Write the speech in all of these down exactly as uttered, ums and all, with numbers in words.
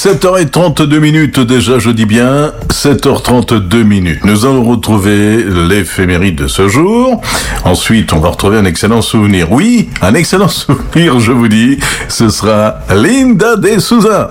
sept heures trente-deux minutes déjà, je dis bien sept heures trente-deux minutes. Nous allons retrouver l'éphéméride de ce jour. Ensuite, on va retrouver un excellent souvenir. Oui, un excellent souvenir, je vous dis. Ce sera Linda de Souza.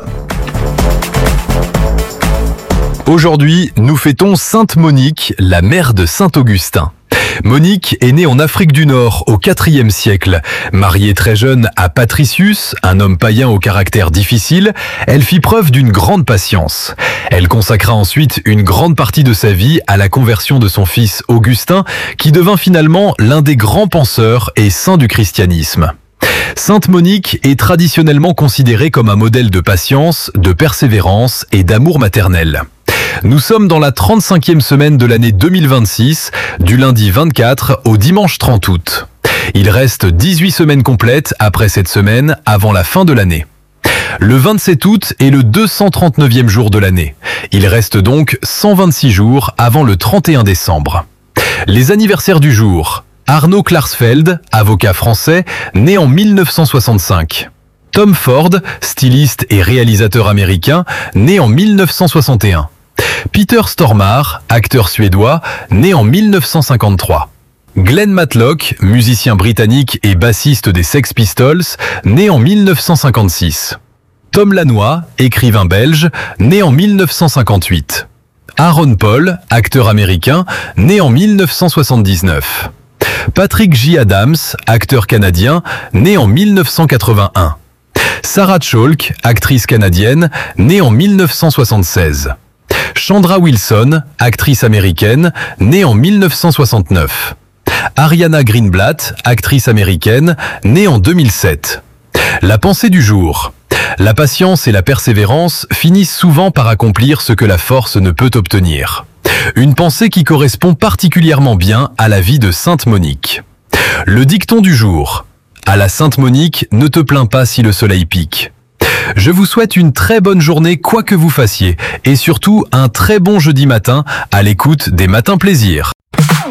Aujourd'hui, nous fêtons Sainte Monique, la mère de Saint Augustin. Monique est née en Afrique du Nord au quatrième siècle. Mariée très jeune à Patricius, un homme païen au caractère difficile, elle fit preuve d'une grande patience. Elle consacra ensuite une grande partie de sa vie à la conversion de son fils Augustin, qui devint finalement l'un des grands penseurs et saints du christianisme. Sainte Monique est traditionnellement considérée comme un modèle de patience, de persévérance et d'amour maternel. Nous sommes dans la trente-cinquième semaine de l'année deux mille vingt-six, du lundi vingt-quatre au dimanche trente août. Il reste dix-huit semaines complètes après cette semaine, avant la fin de l'année. Le vingt-sept août est le deux cent trente-neuvième jour de l'année. Il reste donc cent vingt-six jours avant le trente et un décembre. Les anniversaires du jour. Arnaud Klarsfeld, avocat français, né en mille neuf cent soixante-cinq. Tom Ford, styliste et réalisateur américain, né en mille neuf cent soixante et un. Peter Stormare, acteur suédois, né en mille neuf cent cinquante-trois. Glenn Matlock, musicien britannique et bassiste des Sex Pistols, né en mille neuf cent cinquante-six. Tom Lanois, écrivain belge, né en mille neuf cent cinquante-huit. Aaron Paul, acteur américain, né en mille neuf cent soixante-dix-neuf. Patrick J. Adams, acteur canadien, né en mille neuf cent quatre-vingt-un. Sarah Chalke, actrice canadienne, née en mille neuf cent soixante-seize. Chandra Wilson, actrice américaine, née en mille neuf cent soixante-neuf. Ariana Greenblatt, actrice américaine, née en deux mille sept. La pensée du jour. La patience et la persévérance finissent souvent par accomplir ce que la force ne peut obtenir. Une pensée qui correspond particulièrement bien à la vie de Sainte Monique. Le dicton du jour. À la Sainte Monique, ne te plains pas si le soleil pique. Je vous souhaite une très bonne journée quoi que vous fassiez et surtout un très bon jeudi matin à l'écoute des Matins Plaisir.